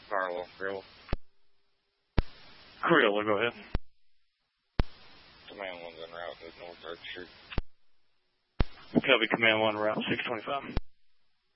Carlo, Grill. Crayola, go ahead. Command 1's en route to North Arch Street. Copy, Command 1, route 625.